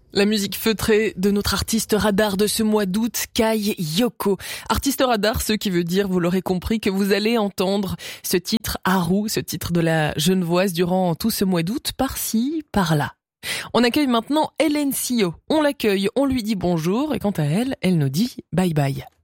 La musique feutrée de notre artiste radar de ce mois d'août, Kai Yoko. Artiste radar, ce qui veut dire, vous l'aurez compris, que vous allez entendre ce titre Haru, ce titre de la Genevoise durant tout ce mois d'août, par-ci, par-là. On accueille maintenant Hélène Sio. On l'accueille, on lui dit bonjour et quant à elle, elle nous dit bye bye.